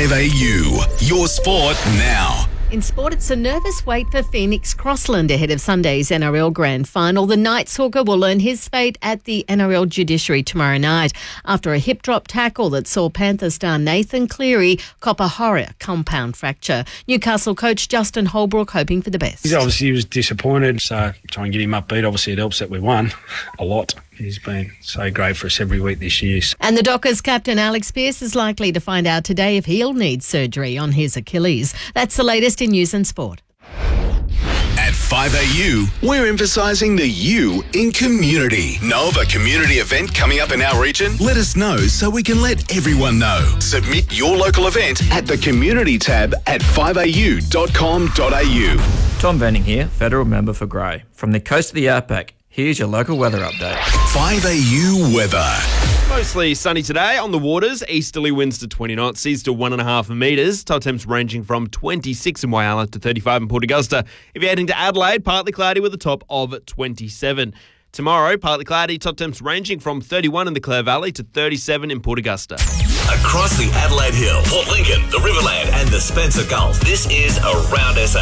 5AU, your sport now. In sport, it's a nervous wait for Phoenix Crossland ahead of Sunday's NRL Grand Final. The Knights hooker will learn his fate at the NRL judiciary tomorrow night after a hip drop tackle that saw Panther star Nathan Cleary cop a horror compound fracture. Newcastle coach Justin Holbrook hoping for the best. He was disappointed, so try and get him upbeat. Obviously, it helps that we won a lot. He's been so great for us every week this year. And the Dockers captain Alex Pearce is likely to find out today if he'll need surgery on his Achilles. That's the latest in news and sport. At 5AU, we're emphasising the U in community. Know of a community event coming up in our region? Let us know so we can let everyone know. Submit your local event at the community tab at 5au.com.au. Tom Venning here, federal member for Grey. From the coast of the Outback, here's your local weather update. 5AU weather. Mostly sunny today on the waters. Easterly winds to 20 knots, seas to 1.5 metres. Tide temps ranging from 26 in Whyalla to 35 in Port Augusta. If you're heading to Adelaide, partly cloudy with a top of 27. Tomorrow, partly cloudy, top temps ranging from 31 in the Clare Valley to 37 in Port Augusta. Across the Adelaide Hills, Port Lincoln, the Riverland and the Spencer Gulf, this is Around SA.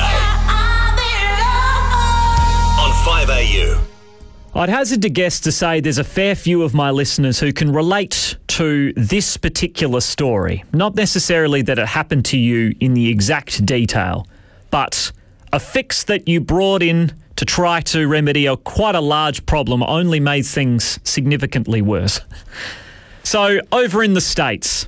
On 5AU. I'd hazard to guess to say there's a fair few of my listeners who can relate to this particular story. Not necessarily that it happened to you in the exact detail, but a fix that you brought in to try to remedy quite a large problem only made things significantly worse. So, over in the States,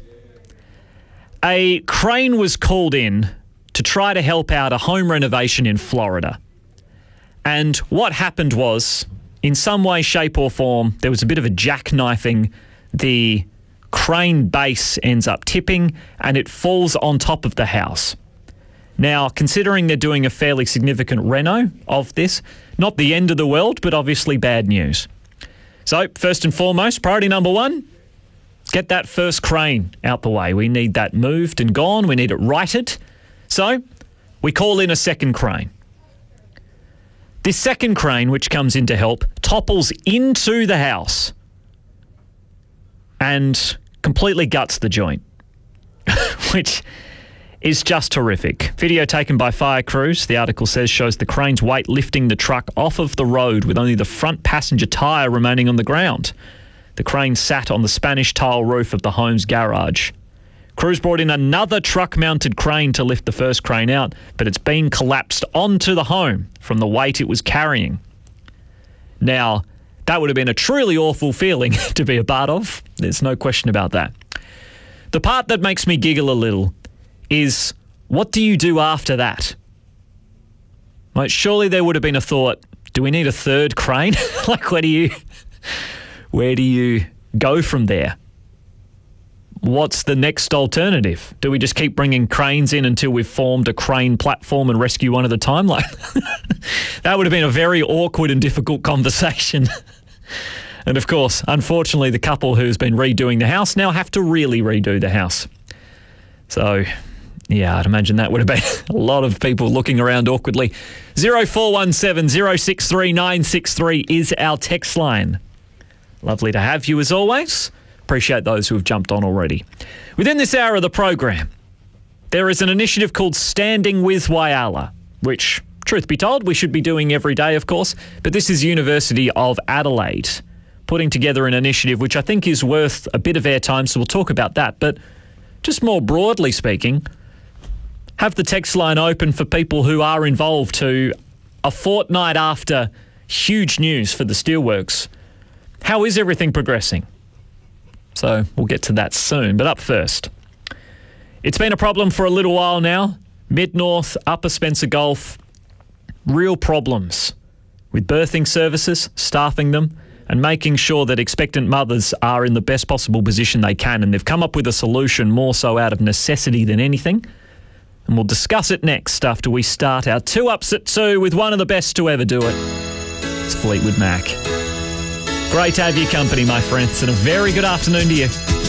a crane was called in to try to help out a home renovation in Florida. And what happened was, in some way, shape or form, there was a bit of a jackknifing. The crane base ends up tipping and it falls on top of the house. Now, considering they're doing a fairly significant reno of this, not the end of the world, but obviously bad news. So, first and foremost, priority number one, get that first crane out the way. We need that moved and gone. We need it righted. So, we call in a second crane. This second crane, which comes in to help, topples into the house and completely guts the joint, which is just horrific. Video taken by fire crews, the article says, shows the crane's weight lifting the truck off of the road with only the front passenger tyre remaining on the ground. The crane sat on the Spanish tile roof of the home's garage. Crews brought in another truck-mounted crane to lift the first crane out, but it's been collapsed onto the home from the weight it was carrying. Now, that would have been a truly awful feeling to be a part of. There's no question about that. The part that makes me giggle a little is, what do you do after that? Like, surely there would have been a thought, do we need a third crane? Like, where do you go from there? What's the next alternative? Do we just keep bringing cranes in until we've formed a crane platform and rescue one at a time? Like, that would have been a very awkward and difficult conversation. And of course, unfortunately, the couple who's been redoing the house now have to really redo the house. So, yeah, I'd imagine that would have been a lot of people looking around awkwardly. 0417 063 963 is our text line. Lovely to have you as always. Appreciate those who have jumped on already. Within this hour of the program, there is an initiative called Standing with Whyalla, which, truth be told, we should be doing every day, of course, but this is University of Adelaide putting together an initiative which I think is worth a bit of airtime, so we'll talk about that. But just more broadly speaking, have the text line open for people who are involved who, a fortnight after huge news for the steelworks, how is everything progressing? So we'll get to that soon. But up first, it's been a problem for a little while now. Mid-North, Upper Spencer Gulf, real problems with birthing services, staffing them, and making sure that expectant mothers are in the best possible position they can. And they've come up with a solution more so out of necessity than anything. And we'll discuss it next after we start our 2 Ups at 2 with one of the best to ever do it. It's Fleetwood Mac. Great to have your company, my friends, and a very good afternoon to you.